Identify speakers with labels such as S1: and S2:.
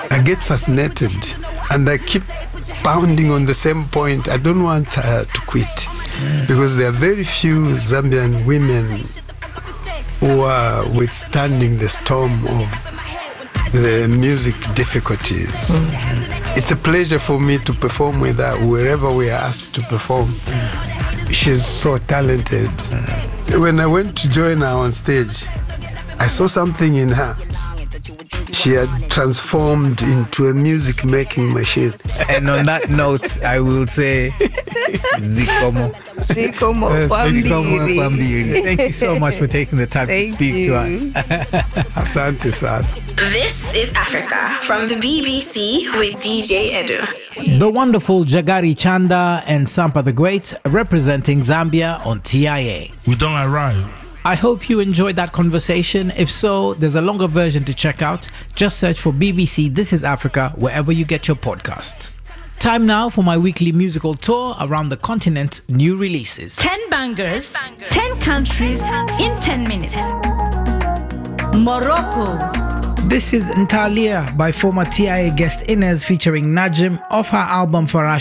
S1: I get fascinated and I keep pounding on the same point. I don't want to quit because there are very few Zambian women who are withstanding the storm of the music difficulties. It's a pleasure for me to perform with her wherever we are asked to perform. She's so talented. When I went to join her on stage, I saw something in her. She had transformed into a music-making machine.
S2: And on that note, I will say, Zikomo.
S3: Zikomo Kwambiri.
S2: Thank you so much for taking the time to speak to us.
S1: Asante sana.
S4: This is Africa from the BBC with DJ Edu.
S5: The wonderful Jagari Chanda and Sampa the Great representing Zambia on TIA.
S6: We don't arrive.
S5: I hope you enjoyed that conversation. If so, there's a longer version to check out. Just search for BBC This is Africa wherever you get your podcasts. Time now for my weekly musical tour around the continent, new releases.
S7: 10 bangers, 10 countries in 10 minutes. Morocco.
S5: This is Ntalia by former TIA guest Inez featuring Najim off her album Farash.